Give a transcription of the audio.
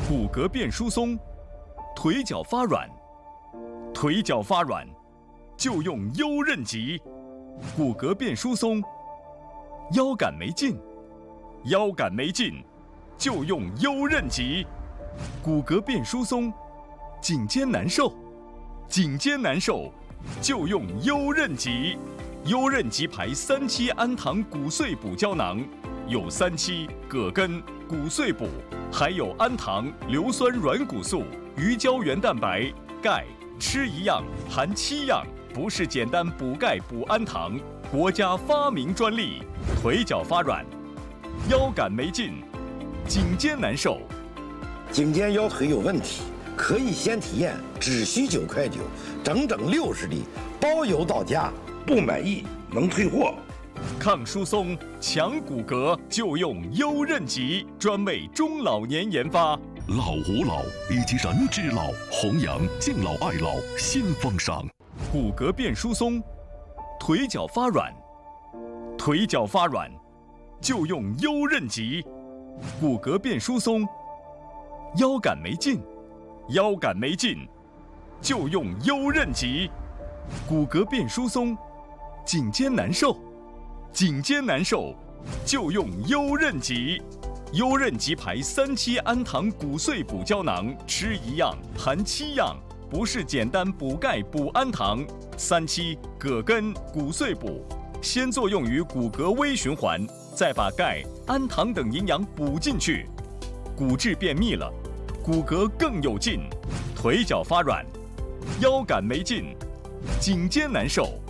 骨骼变疏松，腿脚发软。腿脚发软，就用优韧脊。骨骼变疏松，腰杆没劲。腰杆没劲，就用优韧脊。骨骼变疏松，颈肩难受。颈肩难受，就用优韧脊。优韧脊牌3期氨糖骨碎补胶囊，有3期、葛根、骨碎补，还有氨糖、硫酸软骨素、鱼胶原蛋白、钙，吃一样含7样，不是简单补钙补氨糖，国家发明专利。腿脚发软，腰杆没劲，颈肩难受。 颈肩腰腿有问题，可以先体验，只需9.9块，整整60粒，包邮到家。不满意能退货。 抗疏松、强骨骼，就用优韧脊，专为中老年研发。 老吾老以及人之老，弘扬敬老爱老新风尚。 骨骼变疏松，腿脚发软。腿脚发软，就用优韧脊。骨骼变疏松，腰杆没劲。腰杆没劲，就用优韧脊。骨骼变疏松，颈肩难受。颈肩难受，就用优韧脊。优韧脊牌3期氨糖骨碎补胶囊，吃一样含7样，不是简单补钙补氨糖。3期、葛根、骨碎补，先作用于骨骼微循环，再把钙、氨糖等营养补进去，骨质变密了，骨骼更有劲。腿脚发软，腰杆没劲，颈肩难受。